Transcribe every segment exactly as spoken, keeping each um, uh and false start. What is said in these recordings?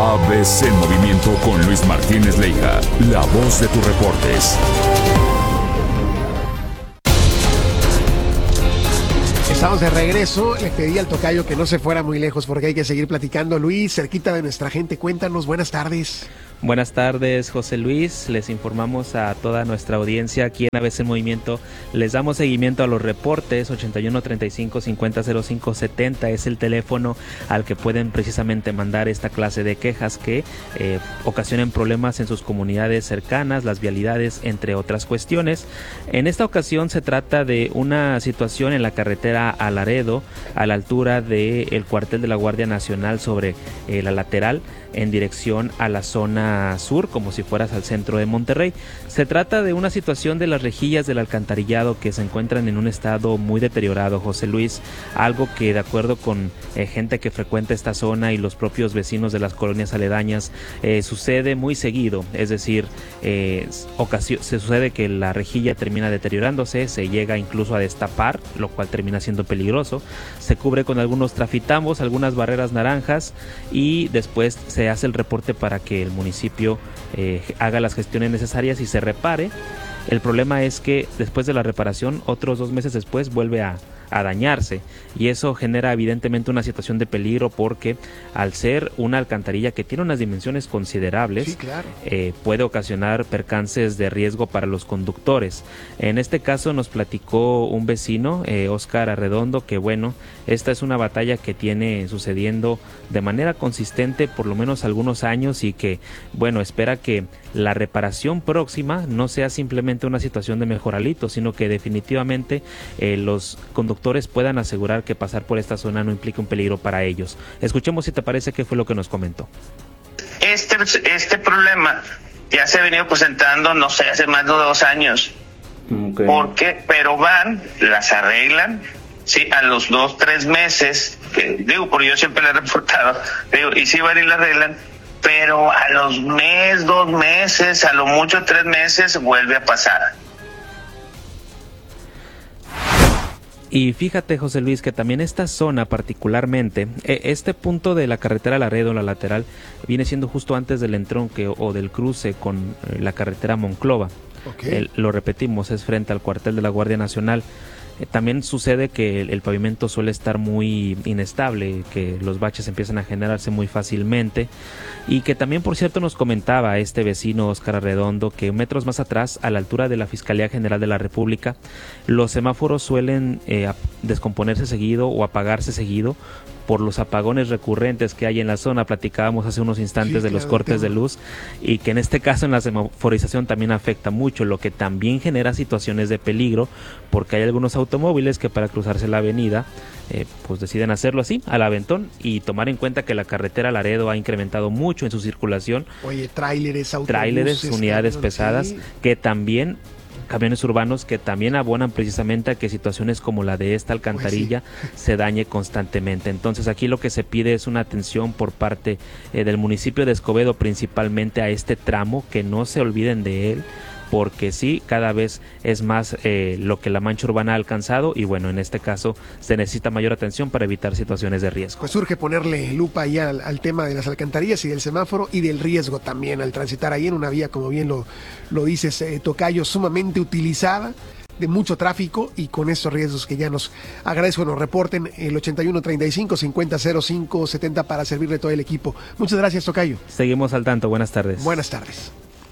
A B C Movimiento con Luis Martínez Leija, la voz de tus reportes. Estamos de regreso. Le pedí al tocayo que no se fuera muy lejos porque hay que seguir platicando. Luis, cerquita de nuestra gente, cuéntanos, buenas tardes. Buenas tardes, José Luis. Les informamos a toda nuestra audiencia aquí en A B C Movimiento. Les damos seguimiento a los reportes. Ochenta y uno, treinta y cinco, cincuenta, cero cinco, setenta es el teléfono al que pueden precisamente mandar esta clase de quejas que eh, ocasionen problemas en sus comunidades cercanas, las vialidades, entre otras cuestiones. En esta ocasión se trata de una situación en la carretera a Laredo, a la altura del cuartel de la Guardia Nacional sobre eh, la lateral, en dirección a la zona sur, como si fueras al centro de Monterrey. Se trata de una situación de las rejillas del alcantarillado que se encuentran en un estado muy deteriorado, José Luis, algo que de acuerdo con eh, gente que frecuenta esta zona y los propios vecinos de las colonias aledañas, eh, sucede muy seguido, es decir, eh, ocasio- se sucede que la rejilla termina deteriorándose, se llega incluso a destapar, lo cual termina siendo peligroso, se cubre con algunos trafitambos, algunas barreras naranjas y después se hace el reporte para que el municipio eh, haga las gestiones necesarias y se repare. El problema es que después de la reparación, otros dos meses después vuelve a, a dañarse y eso genera evidentemente una situación de peligro porque al ser una alcantarilla que tiene unas dimensiones considerables, sí, claro. eh, puede ocasionar percances de riesgo para los conductores. En este caso nos platicó un vecino, eh, Óscar Arredondo, que bueno, esta es una batalla que tiene sucediendo de manera consistente por lo menos algunos años y que bueno, espera que la reparación próxima no sea simplemente una situación de mejoralito, sino que definitivamente eh, los conductores puedan asegurar que pasar por esta zona no implica un peligro para ellos. Escuchemos si te parece qué fue lo que nos comentó. Este, este problema ya se ha venido presentando, no sé, hace más de dos años. Okay. ¿Por qué? Pero van, las arreglan, sí, a los dos, tres meses, que, digo, porque yo siempre le he reportado, digo, y sí van y la arreglan, pero a los mes, dos meses, a lo mucho tres meses, vuelve a pasar. Y fíjate, José Luis, que también esta zona particularmente, este punto de la carretera Laredo, la lateral, viene siendo justo antes del entronque o del cruce con la carretera Monclova. Okay. El, lo repetimos, es frente al cuartel de la Guardia Nacional. Eh, también sucede que el, el pavimento suele estar muy inestable, que los baches empiezan a generarse muy fácilmente y que también, por cierto, nos comentaba este vecino Óscar Arredondo que metros más atrás, a la altura de la Fiscalía General de la República, los semáforos suelen eh, descomponerse seguido o apagarse seguido por los apagones recurrentes que hay en la zona. Platicábamos hace unos instantes sí, de los cortes de luz y que en este caso en la semaforización también afecta mucho, lo que también genera situaciones de peligro porque hay algunos automóviles que para cruzarse la avenida eh, pues deciden hacerlo así, al aventón, y tomar en cuenta que la carretera Laredo ha incrementado mucho en su circulación. Oye, tráileres, autobuses, tráileres, unidades camiones, pesadas sí. que también camiones urbanos que también abonan precisamente a que situaciones como la de esta alcantarilla pues sí. se dañe constantemente. Entonces aquí lo que se pide es una atención por parte eh, del municipio de Escobedo principalmente a este tramo, que no se olviden de él, porque sí, cada vez es más eh, lo que la mancha urbana ha alcanzado y bueno, en este caso se necesita mayor atención para evitar situaciones de riesgo. Pues urge ponerle lupa ahí al, al tema de las alcantarillas y del semáforo y del riesgo también al transitar ahí en una vía, como bien lo, lo dices, eh, tocayo, sumamente utilizada, de mucho tráfico y con esos riesgos que ya nos agradezco nos reporten el ochenta y uno, treinta y cinco, cincuenta, cero cinco, setenta para servirle todo el equipo. Muchas gracias, tocayo. Seguimos al tanto, buenas tardes. Buenas tardes.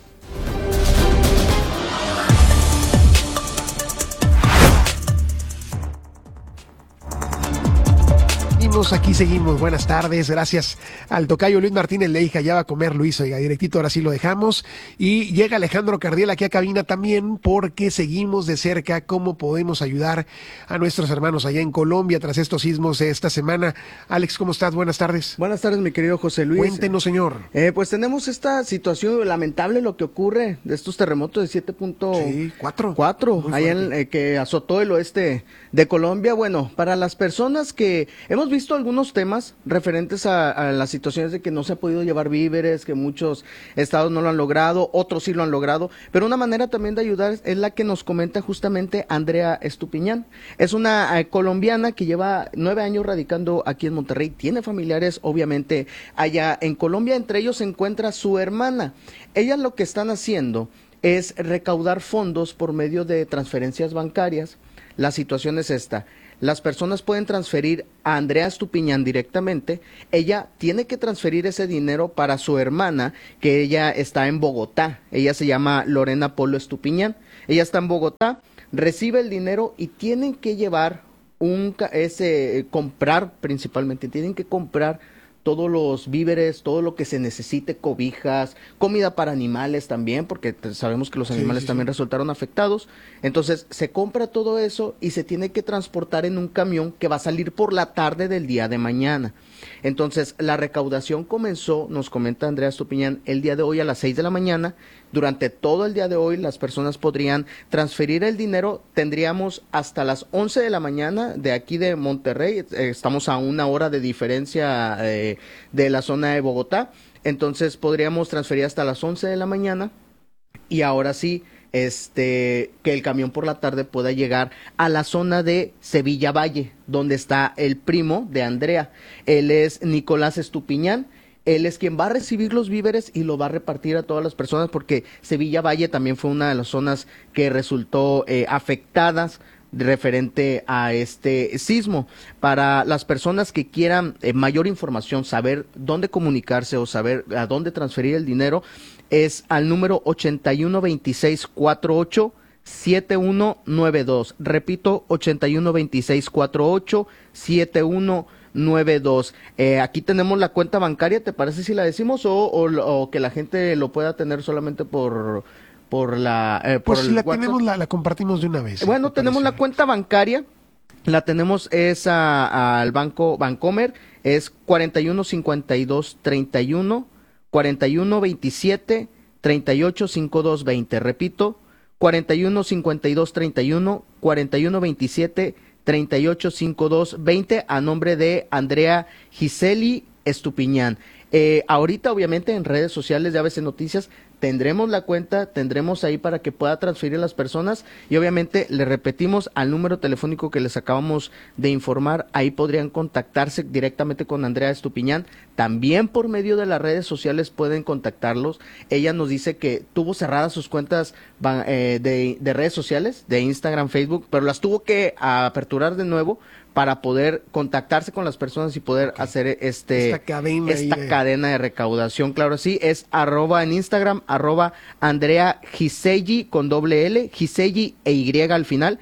Aquí seguimos, buenas tardes, gracias al tocayo Luis Martínez Leija. Ya va a comer Luis, oiga, directito, ahora sí lo dejamos. Y llega Alejandro Cardiel aquí a cabina también, porque seguimos de cerca cómo podemos ayudar a nuestros hermanos allá en Colombia tras estos sismos de esta semana. Alex, ¿cómo estás? Buenas tardes. Buenas tardes, mi querido José Luis. Cuéntenos, señor. Eh, pues tenemos esta situación lamentable, lo que ocurre de estos terremotos de siete punto cuatro, allá en, eh, que azotó el oeste de Colombia. Bueno, para las personas que hemos visto visto algunos temas referentes a, a las situaciones de que no se ha podido llevar víveres, que muchos estados no lo han logrado, otros sí lo han logrado, pero una manera también de ayudar es la que nos comenta justamente Andrea Estupiñán. Es una eh, colombiana que lleva nueve años radicando aquí en Monterrey, tiene familiares obviamente allá en Colombia, entre ellos se encuentra su hermana. Ellas lo que están haciendo es recaudar fondos por medio de transferencias bancarias. La situación es esta: las personas pueden transferir a Andrea Estupiñán directamente, ella tiene que transferir ese dinero para su hermana, que ella está en Bogotá, ella se llama Lorena Polo Estupiñán, ella está en Bogotá, recibe el dinero y tienen que llevar un, ese, comprar principalmente, tienen que comprar todos los víveres, todo lo que se necesite, cobijas, comida para animales también, porque sabemos que los animales sí, sí, también sí. resultaron afectados. Entonces se compra todo eso y se tiene que transportar en un camión que va a salir por la tarde del día de mañana. Entonces la recaudación comenzó, nos comenta Andrea Estupiñán, el día de hoy a las seis de la mañana. Durante todo el día de hoy las personas podrían transferir el dinero. Tendríamos hasta las once de la mañana de aquí de Monterrey, eh, estamos a una hora de diferencia eh, de la zona de Bogotá, entonces podríamos transferir hasta las once de la mañana y ahora sí, este, que el camión por la tarde pueda llegar a la zona de Sevilla Valle, donde está el primo de Andrea. Él es Nicolás Estupiñán. Él es quien va a recibir los víveres y lo va a repartir a todas las personas, porque Sevilla Valle también fue una de las zonas que resultó eh, afectadas referente a este sismo. Para las personas que quieran eh, mayor información, saber dónde comunicarse o saber a dónde transferir el dinero, es al número ochenta y uno veintiséis cuarenta y ocho siete uno nueve dos. Repito, ochenta y uno veintiséis cuarenta y ocho siete uno nueve dos. Eh, aquí tenemos la cuenta bancaria, ¿te parece si la decimos o, o, o que la gente lo pueda tener solamente por por la eh, por pues si la WhatsApp? Tenemos la, la compartimos de una vez. Bueno, tenemos la cuenta bancaria, la tenemos es al banco Bancomer, es cuarenta y uno cincuenta y dos treinta y uno cuarenta y uno veintisiete treinta y ocho cincuenta y dos veinte. Repito, cuarenta y uno cincuenta y dos treinta y uno cuarenta y uno veintisiete treinta y ocho cincuenta y dos veinte, a nombre de Andrea Giseli Estupiñán. Eh, ahorita obviamente en redes sociales de A B C Noticias tendremos la cuenta, tendremos ahí para que pueda transferir a las personas y obviamente le repetimos al número telefónico que les acabamos de informar, ahí podrían contactarse directamente con Andrea Estupiñán, también por medio de las redes sociales pueden contactarlos. Ella nos dice que tuvo cerradas sus cuentas eh, de, de redes sociales, de Instagram, Facebook, pero las tuvo que aperturar de nuevo para poder contactarse con las personas y poder okay. hacer este esta cadena, esta de... cadena de recaudación. Claro, sí, es arroba en Instagram, arroba Andrea Giseli con doble L, Giseli e Y al final,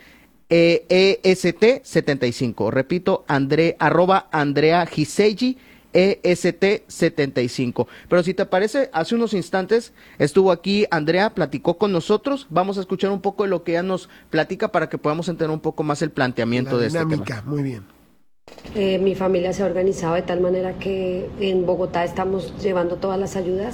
E S T setenta y cinco. Repito, Andre, arroba Andrea Giseli E S T setenta y cinco. Pero si te parece, hace unos instantes estuvo aquí Andrea, platicó con nosotros. Vamos a escuchar un poco de lo que ella nos platica para que podamos entender un poco más el planteamiento La de dinámica, este tema. Muy bien. Eh, mi familia se ha organizado de tal manera que en Bogotá estamos llevando todas las ayudas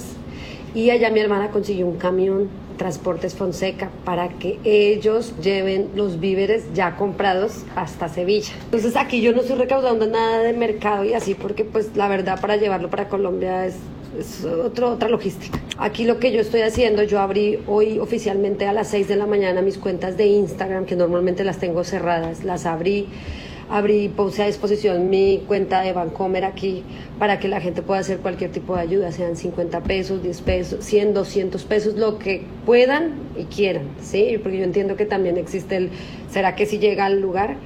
y allá mi hermana consiguió un camión, Transportes Fonseca, para que ellos lleven los víveres ya comprados hasta Sevilla. Entonces aquí yo no estoy recaudando nada de mercado y así, porque pues la verdad para llevarlo para Colombia es, es otro, otra logística. Aquí lo que yo estoy haciendo, yo abrí hoy oficialmente a las seis de la mañana mis cuentas de Instagram, que normalmente las tengo cerradas, las abrí. Abrí, puse a disposición mi cuenta de Bancomer aquí para que la gente pueda hacer cualquier tipo de ayuda, sean cincuenta pesos, diez pesos, cien, doscientos pesos, lo que puedan y quieran, ¿sí? Porque yo entiendo que también existe el, ¿será que si llega al lugar?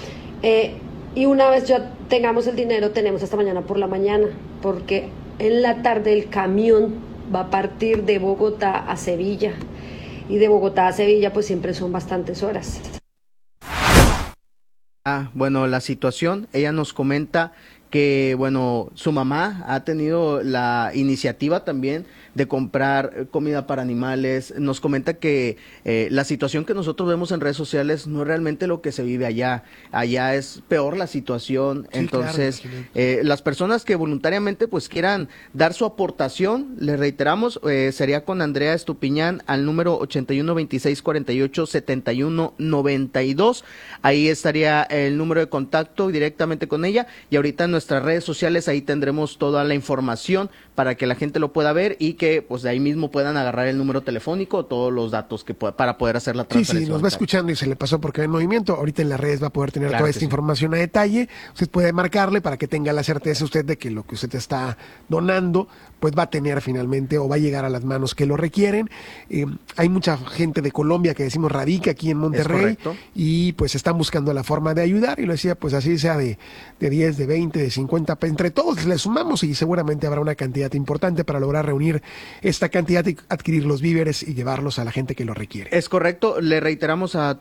Eh, y una vez ya tengamos el dinero, tenemos hasta mañana por la mañana, porque en la tarde el camión va a partir de Bogotá a Sevilla, y de Bogotá a Sevilla pues siempre son bastantes horas. Ah, bueno, la situación, ella nos comenta que, bueno, su mamá ha tenido la iniciativa también de comprar comida para animales. Nos comenta que eh, la situación que nosotros vemos en redes sociales no es realmente lo que se vive allá. Allá es peor la situación. Sí, entonces, claro, eh, las personas que voluntariamente pues quieran dar su aportación, les reiteramos, eh, sería con Andrea Estupiñán al número ochenta y uno veintiséis cuarenta y ocho setenta y uno noventa y dos. Ahí estaría el número de contacto directamente con ella. Y ahorita en nuestra nuestras redes sociales, ahí tendremos toda la información para que la gente lo pueda ver y que pues de ahí mismo puedan agarrar el número telefónico, todos los datos que pueda, para poder hacer la transferencia. Sí, sí, nos va escuchando y se le pasó porque hay movimiento. Ahorita en las redes va a poder tener Claro toda que esta sí. información a detalle. Usted puede marcarle para que tenga la certeza usted de que lo que usted está donando pues va a tener finalmente o va a llegar a las manos que lo requieren. Eh, hay mucha gente de Colombia que decimos radica aquí en Monterrey y pues están buscando la forma de ayudar y lo decía pues así sea de, de diez, de veinte, de cincuenta, entre todos le sumamos y seguramente habrá una cantidad importante para lograr reunir esta cantidad y adquirir los víveres y llevarlos a la gente que lo requiere. Es correcto, le reiteramos a